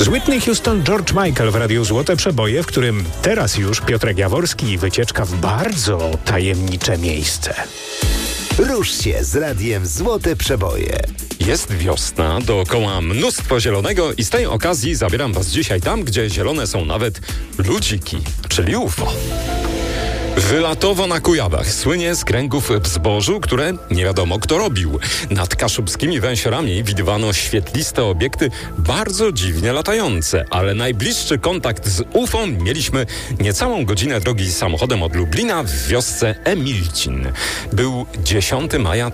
Z Whitney Houston George Michael w Radiu Złote Przeboje, w którym teraz już Piotrek Jaworski i wycieczka w bardzo tajemnicze miejsce. Rusz się z Radiem Złote Przeboje. Jest wiosna, dookoła mnóstwo zielonego i z tej okazji zabieram Was dzisiaj tam, gdzie zielone są nawet ludziki, czyli UFO. Wylatowo na Kujawach słynie z kręgów w zbożu, które nie wiadomo kto robił. Nad kaszubskimi węsiorami widywano świetliste obiekty bardzo dziwnie latające, ale najbliższy kontakt z UFO mieliśmy niecałą godzinę drogi samochodem od Lublina w wiosce Emilcin. Był 10 maja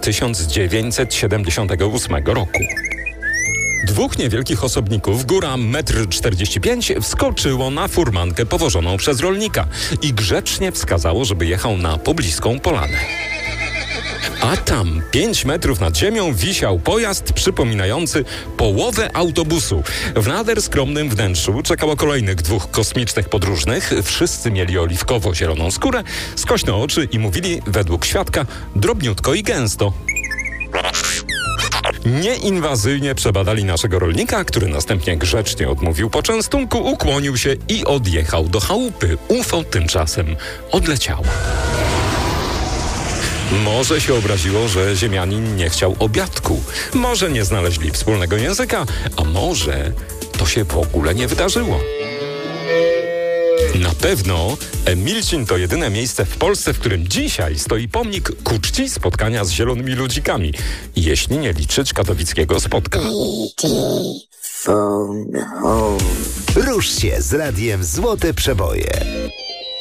1978 roku. Dwóch niewielkich osobników, góra 1,45 m, wskoczyło na furmankę powożoną przez rolnika i grzecznie wskazało, żeby jechał na pobliską polanę. A tam, 5 metrów nad ziemią, wisiał pojazd przypominający połowę autobusu. W nader skromnym wnętrzu czekało kolejnych dwóch kosmicznych podróżnych. Wszyscy mieli oliwkowo-zieloną skórę, skośne oczy i mówili, według świadka, drobniutko i gęsto. Nieinwazyjnie przebadali naszego rolnika, który następnie grzecznie odmówił poczęstunku, ukłonił się i odjechał do chałupy. UFO tymczasem odleciało. Może się obraziło, że ziemianin nie chciał obiadku. Może nie znaleźli wspólnego języka, a może to się w ogóle nie wydarzyło. Na pewno Emilcin to jedyne miejsce w Polsce, w którym dzisiaj stoi pomnik ku czci spotkania z zielonymi ludzikami, jeśli nie liczyć katowickiego spotka. Rusz się z Radiem Złote Przeboje.